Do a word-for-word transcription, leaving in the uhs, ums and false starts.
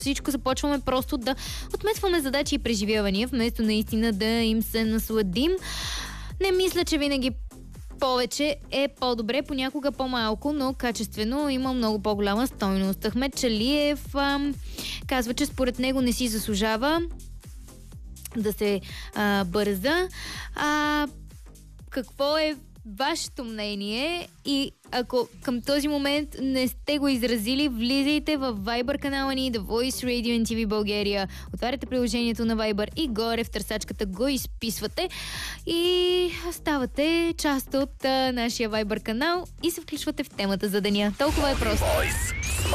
всичко започваме просто да отметваме задачи и преживявания, вместо наистина да им се насладим. Не мисля, че винаги повече е по-добре, понякога по-малко, но качествено има много по-голяма стойност. Ахмед Чалиев ам, казва, че според него не си заслужава да се а, бърза. А, какво е вашето мнение? И ако към този момент не сте го изразили, влизайте в Viber канала ни The Voice Radio ен ти ви България. Отваряте приложението на Viber и горе в търсачката го изписвате и ставате част от а, нашия Viber канал и се включвате в темата за деня. Толкова е просто.